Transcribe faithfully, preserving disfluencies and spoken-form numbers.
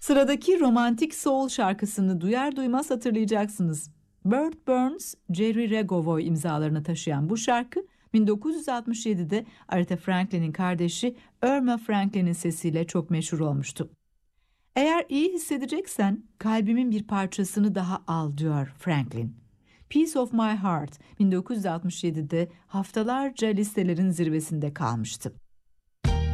Sıradaki romantik soul şarkısını duyar duymaz hatırlayacaksınız. Burt Burns, Jerry Regovoy imzalarını taşıyan bu şarkı bin dokuz yüz altmış yedide Aretha Franklin'in kardeşi Irma Franklin'in sesiyle çok meşhur olmuştu. Eğer iyi hissedeceksen kalbimin bir parçasını daha al diyor Franklin. Piece of My Heart bin dokuz yüz altmış yedide haftalarca listelerin zirvesinde kalmıştı.